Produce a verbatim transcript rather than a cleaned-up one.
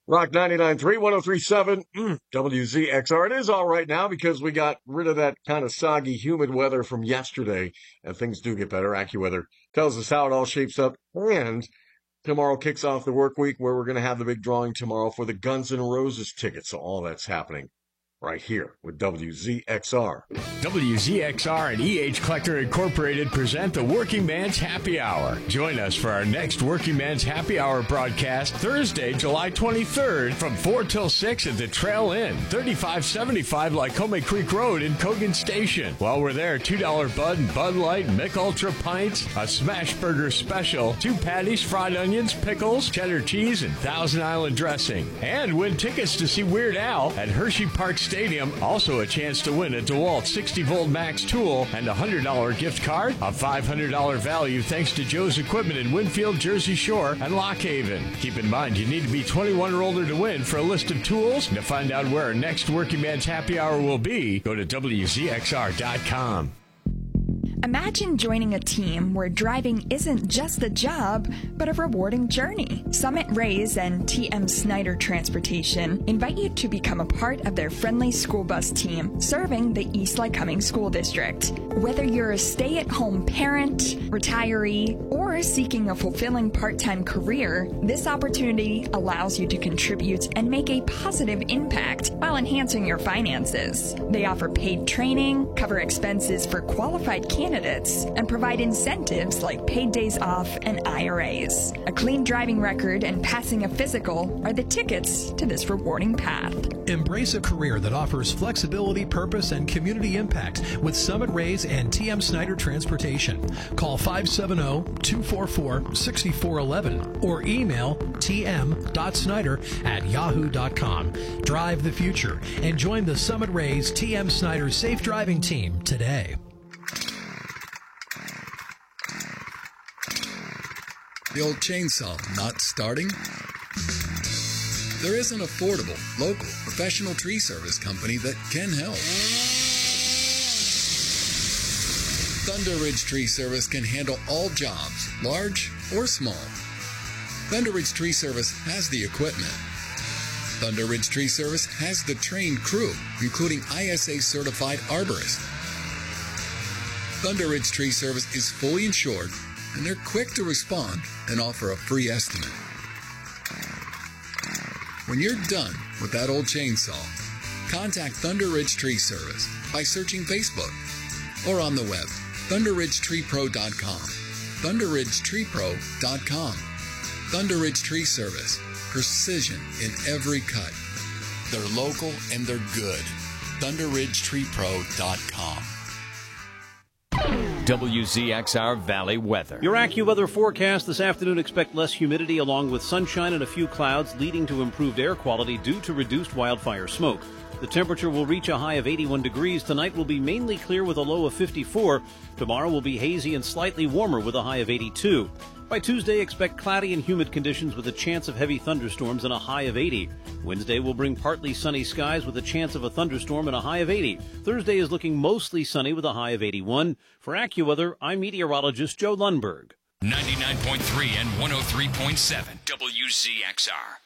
Rock ninety-nine point three, one oh three point seven, mm, W Z X R. It is all right now because we got rid of that kind of soggy, humid weather from yesterday, and things do get better. AccuWeather tells us how it all shapes up, and tomorrow kicks off the work week where we're going to have the big drawing tomorrow for the Guns N' Roses tickets. So all that's happening right here with W Z X R. W Z X R and E H Collector Incorporated present the Working Man's Happy Hour. Join us for our next Working Man's Happy Hour broadcast Thursday, July twenty-third from four till six at the Trail Inn, thirty-five seventy-five Lycoming Creek Road in Cogan Station. While we're there, two dollar Bud and Bud Light, Mick Ultra pints, a smash burger special, two patties, fried onions, pickles, cheddar cheese, and Thousand Island dressing. And win tickets to see Weird Al at Hershey Park Stadium. Also a chance to win a DeWalt sixty volt max tool and a one hundred dollar gift card, a five hundred dollar value thanks to Joe's Equipment in Winfield, Jersey Shore, and Lock Haven. Keep in mind, you need to be twenty-one or older to win. For a list of tools and to find out where our next Working Man's Happy Hour will be, go to W Z X R dot com. Imagine joining a team where driving isn't just a job, but a rewarding journey. Summit Rays and T M Snyder Transportation invite you to become a part of their friendly school bus team serving the East Lycoming School District. Whether you're a stay-at-home parent, retiree, or seeking a fulfilling part-time career, this opportunity allows you to contribute and make a positive impact while enhancing your finances. They offer paid training, cover expenses for qualified candidates, and provide incentives like paid days off and I R As. A clean driving record and passing a physical are the tickets to this rewarding path. Embrace a career that offers flexibility, purpose, and community impact with Summit Rays and T M Snyder Transportation. Call five seven zero, two four four, six four one one or email t m dot snyder at yahoo dot com. Drive the future and join the Summit Rays T M Snyder Safe Driving Team today. The old chainsaw not starting? There is an affordable, local, professional tree service company that can help. Thunder Ridge Tree Service can handle all jobs, large or small. Thunder Ridge Tree Service has the equipment. Thunder Ridge Tree Service has the trained crew, including I S A certified arborists. Thunder Ridge Tree Service is fully insured, and they're quick to respond and offer a free estimate. When you're done with that old chainsaw, contact Thunder Ridge Tree Service by searching Facebook or on the web, thunder ridge tree pro dot com, thunder ridge tree pro dot com. Thunder Ridge Tree Service, precision in every cut. They're local and they're good. thunder ridge tree pro dot com. W Z X R Valley weather. Your AccuWeather forecast this afternoon: expect less humidity along with sunshine and a few clouds, leading to improved air quality due to reduced wildfire smoke. The temperature will reach a high of eighty-one degrees. Tonight will be mainly clear with a low of fifty-four. Tomorrow will be hazy and slightly warmer with a high of eighty-two. By Tuesday, expect cloudy and humid conditions with a chance of heavy thunderstorms and a high of eighty. Wednesday will bring partly sunny skies with a chance of a thunderstorm and a high of eighty. Thursday is looking mostly sunny with a high of eighty-one. For AccuWeather, I'm meteorologist Joe Lundberg. ninety-nine point three and one oh three point seven W Z X R.